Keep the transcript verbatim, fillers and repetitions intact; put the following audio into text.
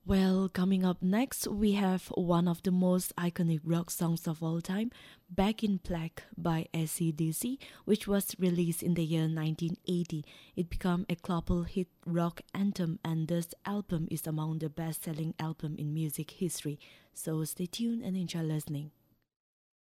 Well, coming up next, we have one of the most iconic rock songs of all time, Back in Black by A C D C, which was released in the year nineteen eighty. It became a global hit rock anthem, and this album is among the best selling albums in music history. So stay tuned and enjoy listening.